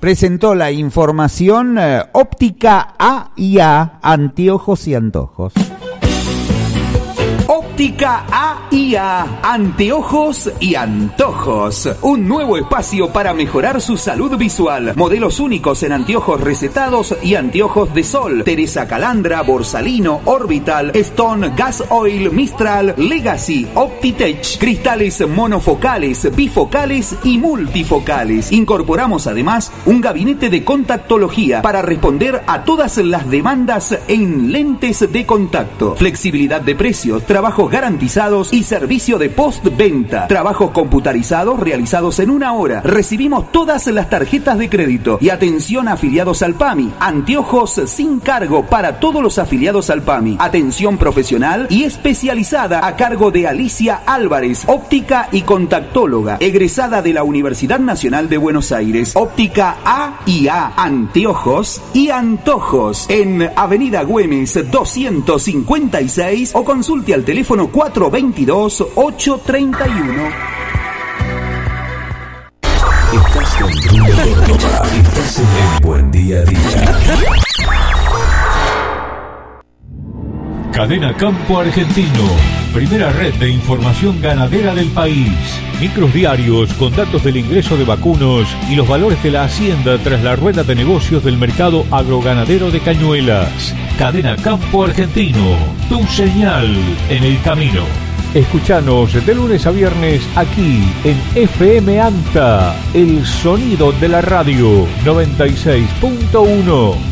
presentó la información Óptica A&A, anteojos y antojos. Óptica A&A, anteojos y antojos. Un nuevo espacio para mejorar su salud visual. Modelos únicos en anteojos recetados y anteojos de sol. Teresa Calandra, Borsalino, Orbital, Stone, Gas Oil, Mistral, Legacy, Optitech. Cristales monofocales, bifocales y multifocales. Incorporamos además un gabinete de contactología para responder a todas las demandas en lentes de contacto. Flexibilidad de precios, trabajos garantizados y servicio de postventa. Trabajos computarizados realizados en 1 hora. Recibimos todas las tarjetas de crédito y atención a afiliados al PAMI. Anteojos sin cargo para todos los afiliados al PAMI. Atención profesional y especializada a cargo de Alicia Álvarez, óptica y contactóloga, egresada de la Universidad Nacional de Buenos Aires. Óptica A&A, anteojos y antojos. En Avenida Güemes 256 o consulte al teléfono 422-831. Estás con Julio Córdoba. Estás en Buen Día a Día. Cadena Campo Argentino, primera red de información ganadera del país. Micros diarios con datos del ingreso de vacunos y los valores de la hacienda tras la rueda de negocios del mercado agroganadero de Cañuelas. Cadena Campo Argentino, tu señal en el camino. Escuchanos de lunes a viernes aquí en FM ANTA, el sonido de la radio 96.1.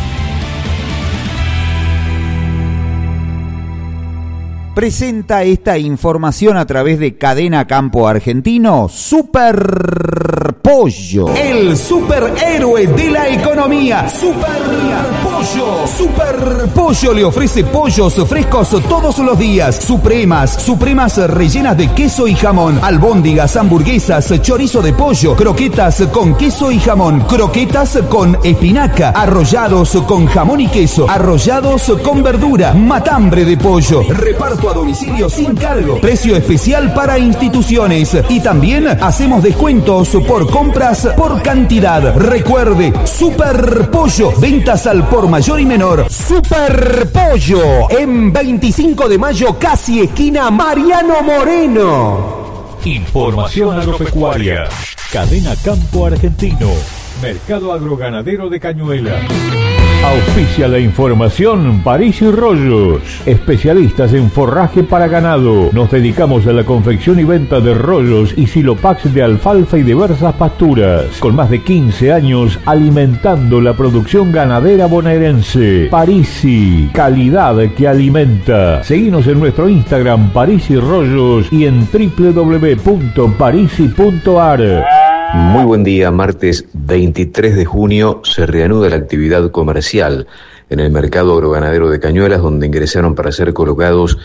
Presenta esta información a través de Cadena Campo Argentino, Super Pollo. El superhéroe de la economía. Super Pollo le ofrece pollos frescos todos los días. Supremas rellenas de queso y jamón. Albóndigas, hamburguesas, chorizo de pollo, croquetas con queso y jamón, croquetas con espinaca, arrollados con jamón y queso, arrollados con verdura, matambre de pollo. Reparto a domicilio sin cargo. Precio especial para instituciones. Y también hacemos descuentos por compras por cantidad. Recuerde, Super Pollo. Ventas al por mayor y menor. Super Pollo. En 25 de mayo, casi esquina Mariano Moreno. Información agropecuaria. Cadena Campo Argentino. Mercado agroganadero de Cañuelas. Auspicia la información París y Rollos, especialistas en forraje para ganado. Nos dedicamos a la confección y venta de rollos y silopax de alfalfa y diversas pasturas. Con más de 15 años alimentando la producción ganadera bonaerense. Parisi, calidad que alimenta. Seguinos en nuestro Instagram París y Rollos y en www.parisi.ar. Muy buen día, martes 23 de junio se reanuda la actividad comercial en el mercado agroganadero de Cañuelas, donde ingresaron para ser colocados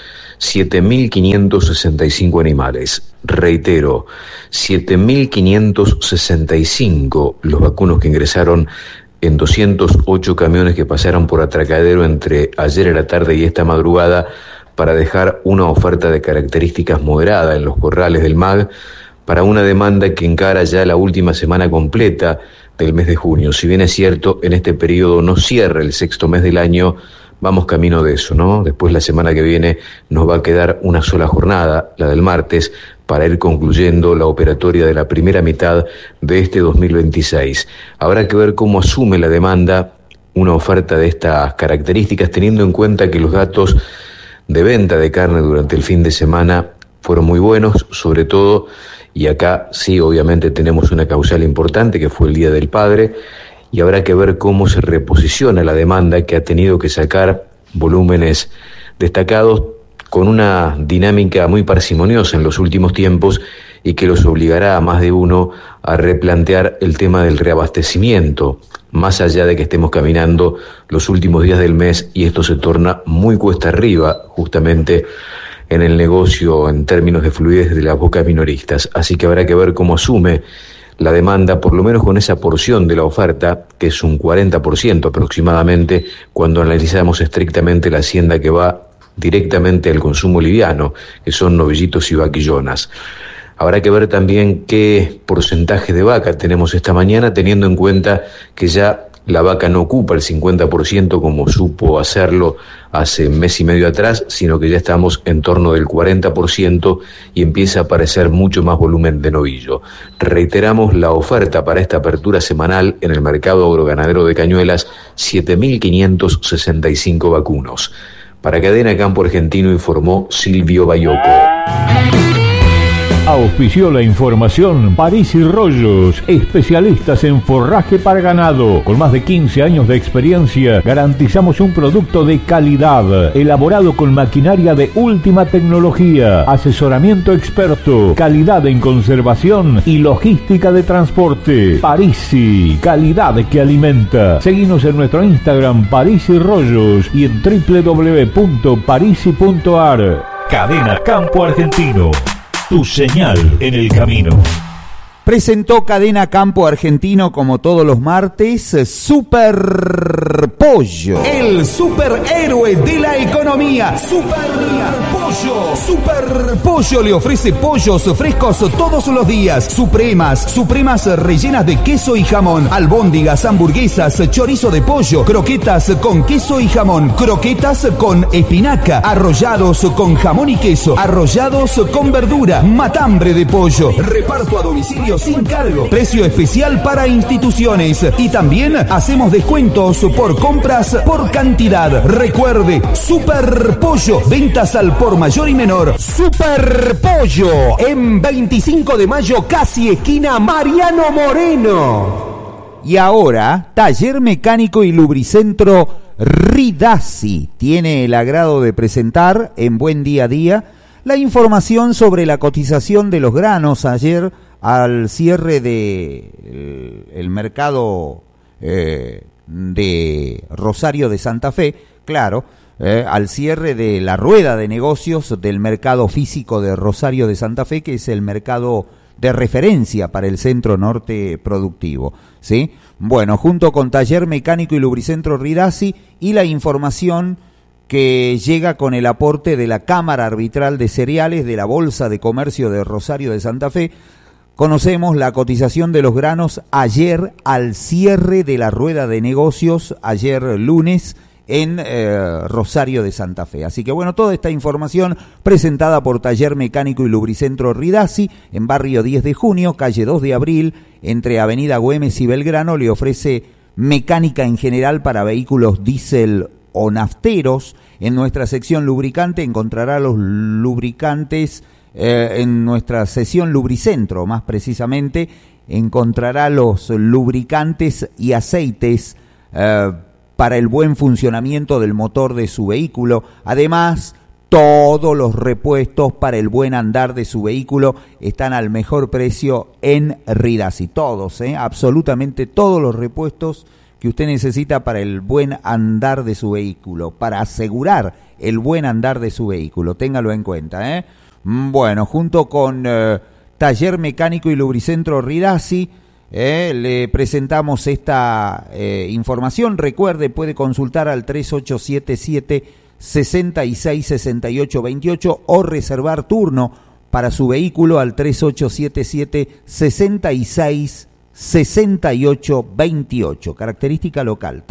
7.565 animales. Reitero, 7.565 los vacunos que ingresaron en 208 camiones que pasaron por atracadero entre ayer en la tarde y esta madrugada para dejar una oferta de características moderada en los corrales del MAG, para una demanda que encara ya la última semana completa del mes de junio. Si bien es cierto, en este periodo no cierra el sexto mes del año, vamos camino de eso, ¿no? Después la semana que viene nos va a quedar una sola jornada, la del martes, para ir concluyendo la operatoria de la primera mitad de este 2026. Habrá que ver cómo asume la demanda una oferta de estas características, teniendo en cuenta que los datos de venta de carne durante el fin de semana fueron muy buenos, sobre todo. Y acá sí, obviamente tenemos una causal importante que fue el Día del Padre, y habrá que ver cómo se reposiciona la demanda, que ha tenido que sacar volúmenes destacados con una dinámica muy parsimoniosa en los últimos tiempos y que los obligará a más de uno a replantear el tema del reabastecimiento, más allá de que estemos caminando los últimos días del mes y esto se torna muy cuesta arriba justamente en el negocio en términos de fluidez de las bocas minoristas. Así que habrá que ver cómo asume la demanda, por lo menos con esa porción de la oferta, que es un 40% aproximadamente, cuando analizamos estrictamente la hacienda que va directamente al consumo liviano, que son novillitos y vaquillonas. Habrá que ver también qué porcentaje de vaca tenemos esta mañana, teniendo en cuenta que ya la vaca no ocupa el 50% como supo hacerlo hace mes y medio atrás, sino que ya estamos en torno del 40% y empieza a aparecer mucho más volumen de novillo. Reiteramos la oferta para esta apertura semanal en el mercado agroganadero de Cañuelas, 7.565 vacunos. Para Cadena Campo Argentino informó Silvio Bayoco. Auspició la información París y Rollos, especialistas en forraje para ganado. Con más de 15 años de experiencia, garantizamos un producto de calidad, elaborado con maquinaria de última tecnología, asesoramiento experto, calidad en conservación y logística de transporte. Parisi, calidad que alimenta. Seguinos en nuestro Instagram París y Rollos y en www.parisi.ar. Cadena Campo Argentino. Tu señal en el camino. Presentó Cadena Campo Argentino, como todos los martes, Super Pollo. El superhéroe de la economía. Super Pollo le ofrece pollos frescos todos los días. Supremas rellenas de queso y jamón. Albóndigas, hamburguesas, chorizo de pollo, croquetas con queso y jamón, croquetas con espinaca, arrollados con jamón y queso, arrollados con verdura, matambre de pollo. Reparto a domicilio sin cargo. Precio especial para instituciones. Y también hacemos descuentos por compras por cantidad. Recuerde, Super Pollo. Ventas al por mayor y menor. Super Pollo. En 25 de mayo, casi esquina Mariano Moreno. Y ahora, Taller Mecánico y Lubricentro Ridasi tiene el agrado de presentar en Buen Día a Día la información sobre la cotización de los granos ayer al cierre de el mercado de Rosario de Santa Fe, claro, al cierre de la rueda de negocios del mercado físico de Rosario de Santa Fe, que es el mercado de referencia para el centro norte productivo, ¿sí? Bueno, junto con Taller Mecánico y Lubricentro Ridasi y la información que llega con el aporte de la Cámara Arbitral de Cereales de la Bolsa de Comercio de Rosario de Santa Fe, conocemos la cotización de los granos ayer al cierre de la rueda de negocios, ayer lunes, en Rosario de Santa Fe. Así que bueno, toda esta información presentada por Taller Mecánico y Lubricentro Ridasi en barrio 10 de junio, calle 2 de abril, entre Avenida Güemes y Belgrano, le ofrece mecánica en general para vehículos diésel o nafteros. En nuestra sección lubricante encontrará los lubricantes, en nuestra sección lubricentro más precisamente, encontrará los lubricantes y aceites para el buen funcionamiento del motor de su vehículo. Además, todos los repuestos para el buen andar de su vehículo están al mejor precio en Ridasi. Todos, absolutamente todos los repuestos que usted necesita para el buen andar de su vehículo, para asegurar el buen andar de su vehículo. Téngalo en cuenta, Bueno, junto con Taller Mecánico y Lubricentro Ridasi, le presentamos esta información. Recuerde, puede consultar al 3877-666828 o reservar turno para su vehículo al 3877-666828. Característica local,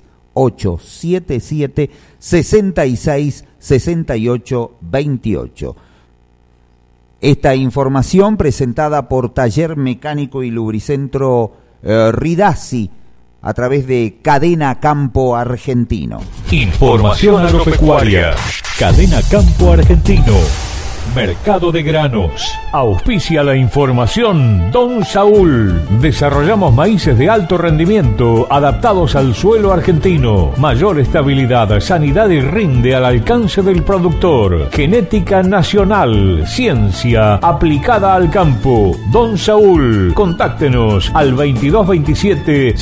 3877-666828. Esta información presentada por Taller Mecánico y Lubricentro Ridasi a través de Cadena Campo Argentino. Información agropecuaria. Cadena Campo Argentino. Mercado de granos. Auspicia la información Don Saúl. Desarrollamos maíces de alto rendimiento adaptados al suelo argentino. Mayor estabilidad, sanidad y rinde al alcance del productor. Genética nacional. Ciencia aplicada al campo. Don Saúl. Contáctenos al 2227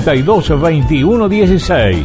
622116.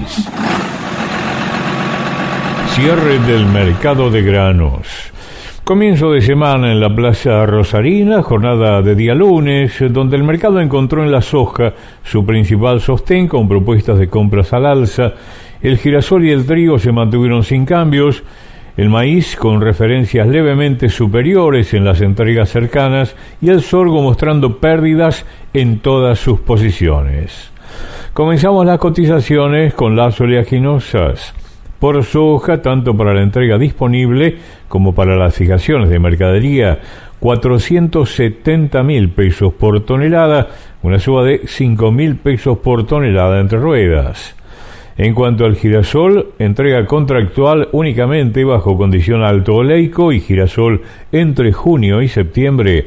Cierre del mercado de granos. Comienzo de semana en la Plaza Rosarina, jornada de día lunes, donde el mercado encontró en la soja su principal sostén con propuestas de compras al alza. El girasol y el trigo se mantuvieron sin cambios. el maíz con referencias levemente superiores en las entregas cercanas y el sorgo mostrando pérdidas en todas sus posiciones. Comenzamos las cotizaciones con las oleaginosas. Por soja, tanto para la entrega disponible como para las fijaciones de mercadería, 470.000 pesos por tonelada, una suba de 5.000 pesos por tonelada entre ruedas. En cuanto al girasol, entrega contractual únicamente bajo condición alto oleico y girasol entre junio y septiembre,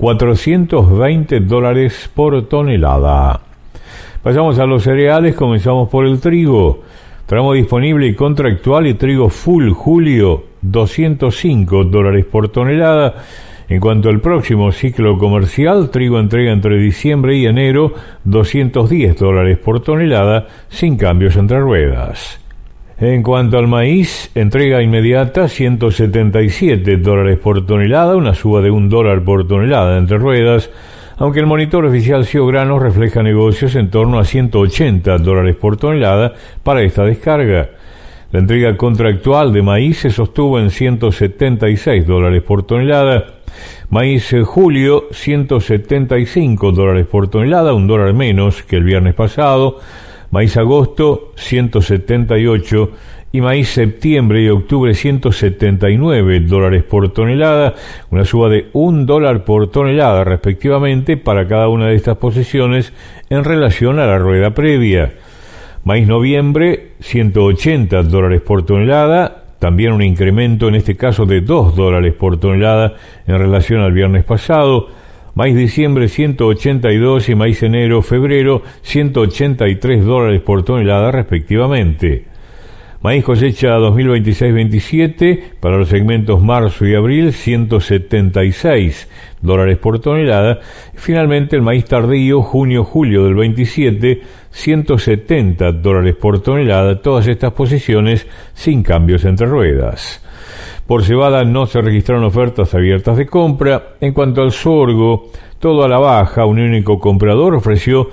$420 por tonelada. Pasamos a los cereales, comenzamos por el trigo. Tramo disponible y contractual y trigo full julio, $205 por tonelada. En cuanto al próximo ciclo comercial, trigo entrega entre diciembre y enero, $210 por tonelada, sin cambios entre ruedas. En cuanto al maíz, entrega inmediata, $177 por tonelada, una suba de $1 por tonelada entre ruedas, aunque el monitor oficial CIO Granos refleja negocios en torno a $180 por tonelada para esta descarga. La entrega contractual de maíz se sostuvo en $176 por tonelada. Maíz julio, $175 por tonelada, $1 menos que el viernes pasado. Maíz agosto, $178 y maíz septiembre y octubre, $179 por tonelada, una suba de $1 por tonelada respectivamente para cada una de estas posiciones en relación a la rueda previa. Maíz noviembre, $180 por tonelada, también un incremento en este caso de $2 por tonelada en relación al viernes pasado. Maíz diciembre, $182 y maíz enero-febrero, $183 por tonelada respectivamente. Maíz cosecha 2026-27 para los segmentos marzo y abril, $176 por tonelada. Finalmente el maíz tardío, junio-julio del 27, $170 por tonelada. Todas estas posiciones sin cambios entre ruedas. Por cebada no se registraron ofertas abiertas de compra. En cuanto al sorgo, todo a la baja. Un único comprador ofreció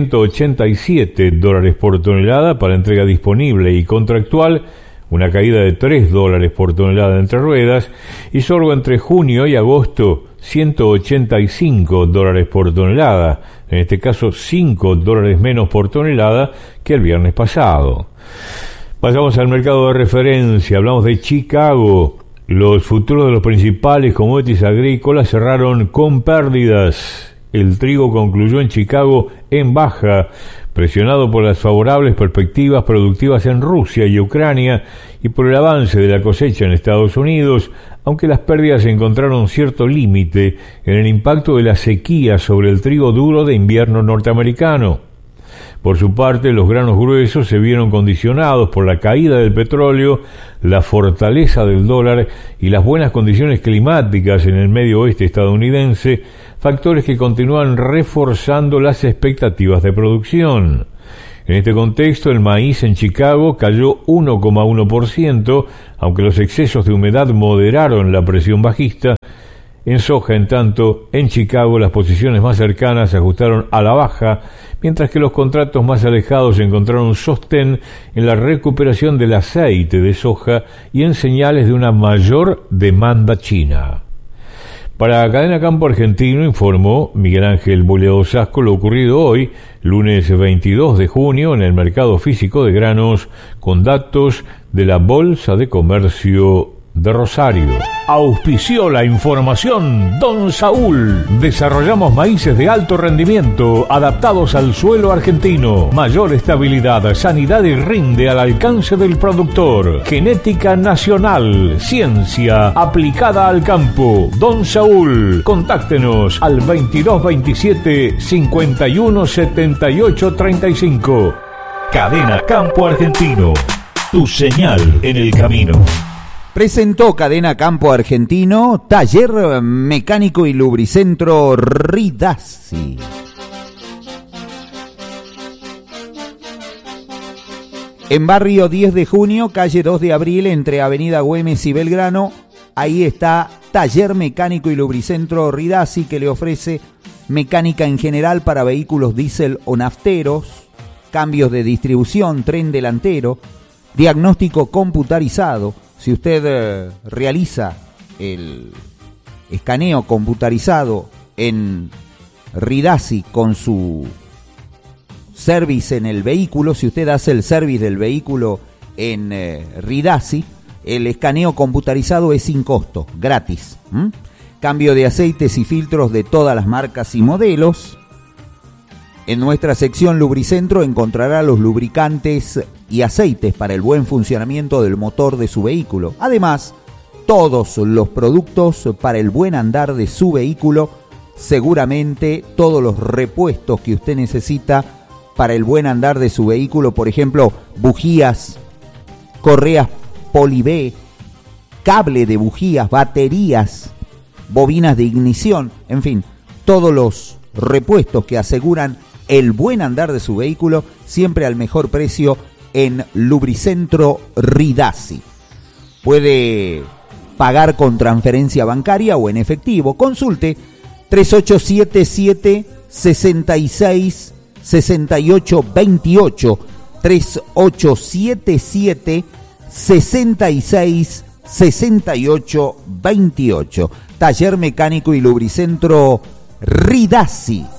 $187 por tonelada para entrega disponible y contractual, una caída de $3 por tonelada entre ruedas, y sorgo entre junio y agosto, $185 por tonelada, en este caso $5 menos por tonelada que el viernes pasado. Pasamos al mercado de referencia, hablamos de Chicago. Los futuros de los principales commodities agrícolas cerraron con pérdidas. El trigo concluyó en Chicago en baja, presionado por las favorables perspectivas productivas en Rusia y Ucrania y por el avance de la cosecha en Estados Unidos, aunque las pérdidas encontraron cierto límite en el impacto de la sequía sobre el trigo duro de invierno norteamericano. Por su parte, los granos gruesos se vieron condicionados por la caída del petróleo, la fortaleza del dólar y las buenas condiciones climáticas en el medio oeste estadounidense, factores que continúan reforzando las expectativas de producción. En este contexto, el maíz en Chicago cayó 1,1%, aunque los excesos de humedad moderaron la presión bajista. En soja, en tanto, en Chicago las posiciones más cercanas se ajustaron a la baja, mientras que los contratos más alejados encontraron sostén en la recuperación del aceite de soja y en señales de una mayor demanda china. Para Cadena Campo Argentino informó Miguel Ángel Boleado Sasco lo ocurrido hoy, lunes 22 de junio, en el mercado físico de granos, con datos de la Bolsa de Comercio de Rosario. Auspició la información Don Saúl. Desarrollamos maíces de alto rendimiento adaptados al suelo argentino. Mayor estabilidad, sanidad y rinde al alcance del productor. Genética nacional, ciencia aplicada al campo. Don Saúl. Contáctenos al 2227 51 78 35. Cadena Campo Argentino. Tu señal en el camino. Presentó Cadena Campo Argentino, Taller Mecánico y Lubricentro Ridassi. En barrio 10 de junio, calle 2 de abril, entre Avenida Güemes y Belgrano, ahí está Taller Mecánico y Lubricentro Ridassi, que le ofrece mecánica en general para vehículos diésel o nafteros, cambios de distribución, tren delantero, diagnóstico computarizado, Si usted realiza el escaneo computarizado en Ridasi con su service en el vehículo, si usted hace el service del vehículo en Ridasi, el escaneo computarizado es sin costo, gratis. Cambio de aceites y filtros de todas las marcas y modelos. En nuestra sección Lubricentro encontrará los lubricantes y aceites para el buen funcionamiento del motor de su vehículo. Además, todos los productos para el buen andar de su vehículo, seguramente todos los repuestos que usted necesita para el buen andar de su vehículo, por ejemplo, bujías, correas Poli-B, cable de bujías, baterías, bobinas de ignición, en fin, todos los repuestos que aseguran el buen andar de su vehículo, siempre al mejor precio en Lubricentro Ridasi. Puede pagar con transferencia bancaria o en efectivo. Consulte 3877 66 68 28, 3877 66 68 28. Taller Mecánico y Lubricentro Ridasi.